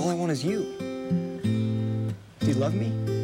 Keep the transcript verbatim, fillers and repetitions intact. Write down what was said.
all I want is you. Do you love me?